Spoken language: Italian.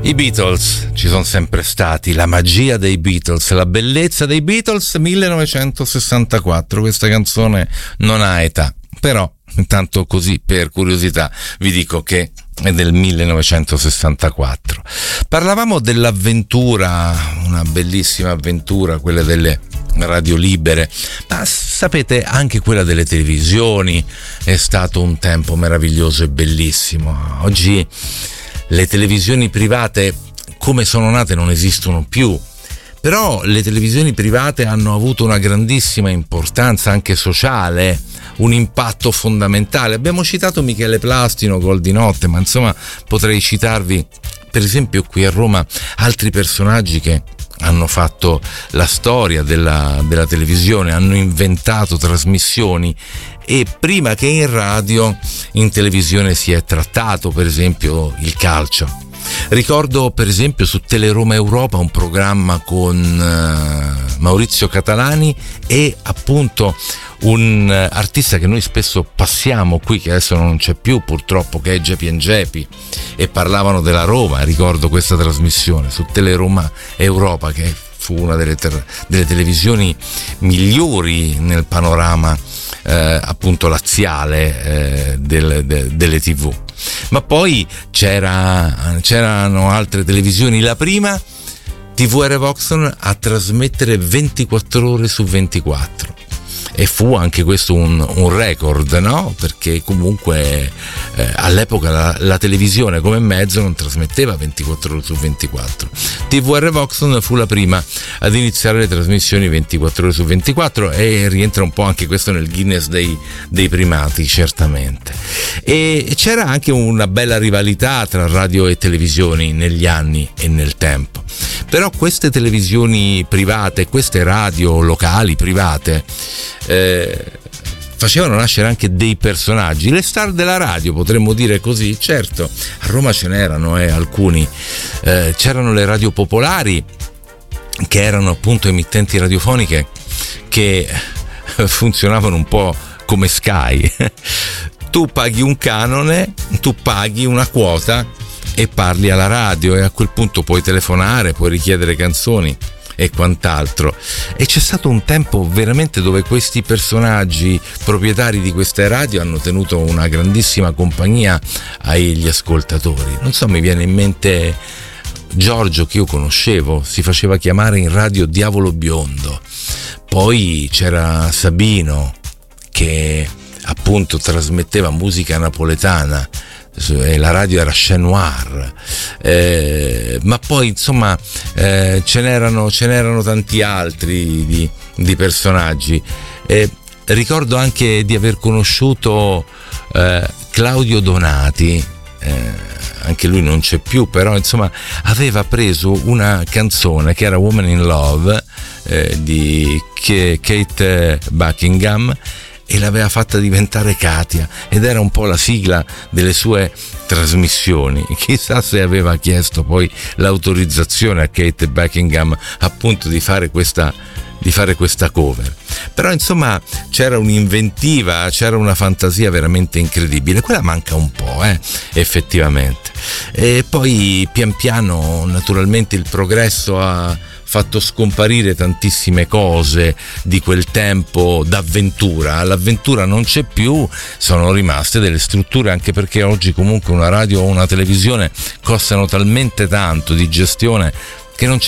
I Beatles ci sono sempre stati, la magia dei Beatles, la bellezza dei Beatles. 1964, questa canzone non ha età, però intanto così per curiosità vi dico che è del 1964. Parlavamo dell'avventura, una bellissima avventura, quella delle radio libere, ma sapete anche quella delle televisioni è stato un tempo meraviglioso e bellissimo. Oggi le televisioni private come sono nate non esistono più, però le televisioni private hanno avuto una grandissima importanza anche sociale, un impatto fondamentale. Abbiamo citato Michele Plastino, Gol di notte, ma insomma potrei citarvi per esempio qui a Roma altri personaggi che hanno fatto la storia della televisione, hanno inventato trasmissioni e prima che in radio, in televisione si è trattato per esempio il calcio. Ricordo per esempio su Teleroma Europa un programma con Maurizio Catalani e appunto un artista che noi spesso passiamo qui, che adesso non c'è più purtroppo, che è Gepi & Gepi, e parlavano della Roma. Ricordo questa trasmissione su Teleroma Europa, che fu una delle televisioni migliori nel panorama appunto laziale delle TV. Ma poi c'erano altre televisioni. La prima TVR Voxon a trasmettere 24 ore su 24 e fu anche questo un record, no? Perché comunque all'epoca la televisione come mezzo non trasmetteva 24 ore su 24. TVR Voxon fu la prima ad iniziare le trasmissioni 24 ore su 24 e rientra un po' anche questo nel Guinness dei primati, certamente. E c'era anche una bella rivalità tra radio e televisioni negli anni e nel tempo. Però queste televisioni private, queste radio locali private facevano nascere anche dei personaggi, le star della radio, potremmo dire così. Certo, a Roma ce n'erano alcuni, c'erano le radio popolari che erano appunto emittenti radiofoniche che funzionavano un po' come Sky. Tu paghi un canone, tu paghi una quota e parli alla radio e a quel punto puoi telefonare, puoi richiedere canzoni e quant'altro. E c'è stato un tempo veramente dove questi personaggi proprietari di queste radio hanno tenuto una grandissima compagnia agli ascoltatori. Non so, mi viene in mente Giorgio, che io conoscevo, si faceva chiamare in radio Diavolo Biondo. Poi c'era Sabino che appunto trasmetteva musica napoletana e la radio era Chez Noir, ma poi insomma ce n'erano tanti altri di personaggi. Ricordo anche di aver conosciuto Claudio Donati, anche lui non c'è più, però insomma aveva preso una canzone che era Woman in Love di Kate Buckingham e l'aveva fatta diventare Katia, ed era un po' la sigla delle sue trasmissioni. Chissà se aveva chiesto poi l'autorizzazione a Kate Buckingham appunto di fare questa cover. Però insomma c'era un'inventiva, c'era una fantasia veramente incredibile. Quella manca un po', effettivamente. E poi pian piano naturalmente il progresso ha fatto scomparire tantissime cose di quel tempo d'avventura. L'avventura non c'è più, sono rimaste delle strutture, anche perché oggi comunque una radio o una televisione costano talmente tanto di gestione che non